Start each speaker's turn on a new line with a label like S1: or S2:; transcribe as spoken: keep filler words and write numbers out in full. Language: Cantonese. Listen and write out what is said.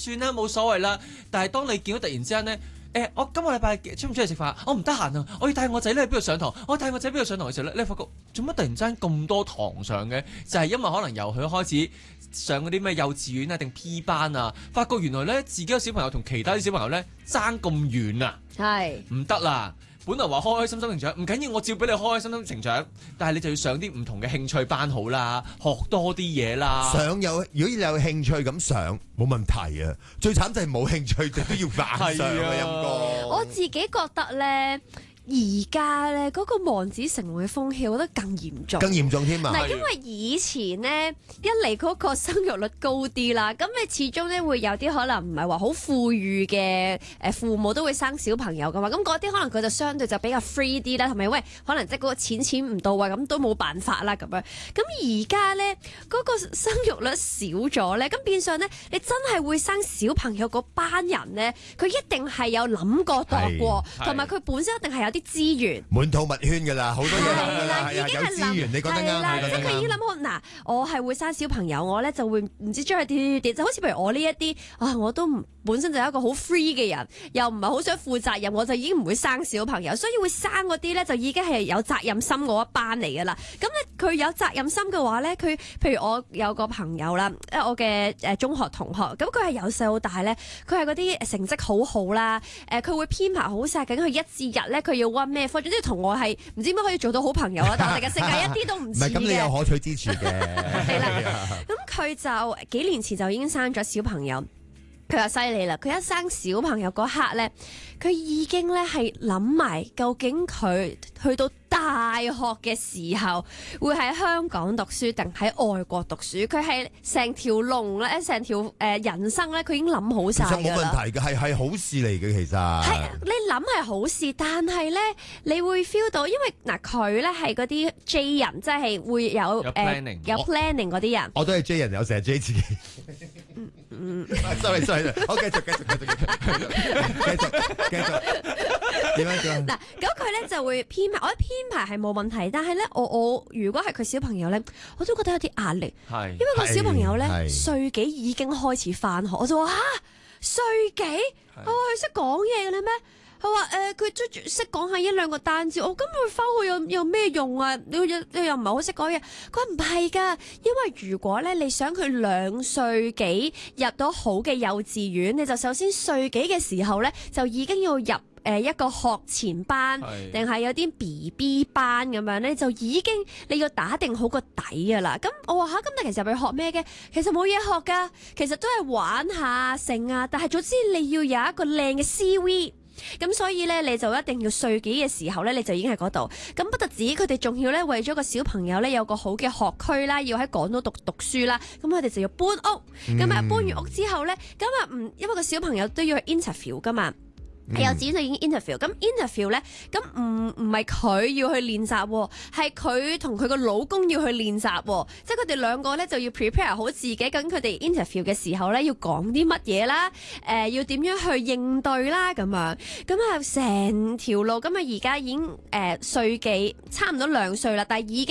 S1: 算啦，冇所謂啦。但係當你見到突然之間咧，誒、欸，我今個禮拜出唔出嚟食飯？我唔得閒啊，我要帶我仔咧去邊度上堂？我帶我仔邊度上堂嘅時候咧，你發覺做乜突然之間咁多堂上嘅？就係、是、因為可能由佢開始上嗰啲咩幼稚園啊定 P 班啊，發覺原來咧自己嘅小朋友同其他啲小朋友咧爭咁遠啊，係唔得啦。本來話開開心心成長，唔緊要，我照俾你開開心心成長，但係你就要上啲唔同嘅興趣班好啦，學多啲嘢啦。上有，如果你有興趣咁上，冇問題啊。最慘就係冇興趣，就都要扮上啊，陰公。我自己覺得咧。而家咧嗰個望子成龍嘅風氣，我覺得更嚴重，更嚴重添啊！嗱，因為以前咧一嚟嗰個生育率高啲啦，咁你始終咧會有啲可能唔係話好富裕嘅誒父母都會生小朋友噶嘛，咁嗰啲可能佢就相對就比較 free 啲啦，同埋喂可能即係嗰個錢錢唔到位，咁都冇辦法啦咁樣。咁而家咧嗰個生育率少咗咧，咁變相咧你真係會生小朋友嗰班人咧，佢一定係有諗過度過，同埋佢本身一定係有啲資源，滿肚蜜圈㗎啦，好多嘢諗啦，已經係資源，你覺得啱？即係佢已經諗好嗱，我係會生小朋友，我咧就會唔知將佢點點點，就好似譬如我呢一啲啊，我都唔本身就係一個好 free 嘅人，又唔係好想負責任，我就已經唔會生小朋友，所以會生嗰啲咧就已經係有責任心嗰一班嚟㗎啦。咁咧佢有責任心嘅話咧，佢譬如我有個朋友啦，誒我嘅誒中學同學，咁佢係由細到大咧，佢係嗰啲成績好好啦，誒佢會編排好晒，究竟佢一至日咧佢要溫咩科，總之同我係唔知點解可以做到好朋友啦，但係我哋嘅性格一啲都唔似嘅。唔係咁，你有可取之處嘅。係啦，咁佢就幾年前就已經生咗小朋友，佢又犀利啦！佢一生小朋友嗰刻咧，佢已經咧係諗埋究竟佢去到大學嘅時候會喺香港讀書定喺外國讀書，佢係成條龍咧，成條誒人生咧，佢已經諗好晒㗎啦。其實冇問題嘅，係係好事嚟嘅，其實係你諗係好事，但係咧你會 feel 到，因為嗱佢咧係嗰啲 J 人，即係會有誒有 planning 有 planning 嗰啲人。我都係 J 人，有成日 J 自己。嗯嗯，sorry sorry，好繼續繼續繼續繼續繼續繼續點樣點？嗱，咁佢咧就會編排，我覺得編排係冇問題，但係咧我我如果係佢小朋友咧，我都覺得有啲壓力，係因為個小朋友咧歲幾已經開始返學，我就話嚇歲幾，我話佢識講嘢嘅咧咩？佢話誒，佢追住識講下一兩個單字，我咁佢翻去有有咩用啊？你又你又唔係好識講嘢。佢話唔係㗎，因為如果咧你想佢兩歲幾入到好嘅幼稚園，你就首先歲幾嘅時候咧就已經要入誒一個學前班，定係有啲 B B 班咁樣咧，就已經你要打定好個底㗎啦。咁我話嚇，咁你其實去學咩嘅？其實冇嘢學㗎，其實都係玩下成啊。但係總之你要有一個靚嘅 C V。咁所以咧，你就一定要歲幾嘅時候咧，你就已經喺嗰度。咁不特止，佢哋仲要咧為咗個小朋友咧有個好嘅學區啦，要喺廣東讀讀書啦。咁佢哋就要搬屋。咁啊、嗯、搬完屋之後咧，咁啊唔因為個小朋友都要去 interview 噶嘛。係幼稚園就已經 interview，咁 interview 咧，咁唔唔係佢要去練習，係佢同佢個老公要去練習，即係佢哋兩個咧就要 prepare 好自己，咁佢哋 interview 嘅時候咧要講啲乜嘢啦，誒、呃、要點樣去應對啦咁樣，咁啊成條路，咁啊而家已經誒歲幾差唔多兩歲啦，但係已經。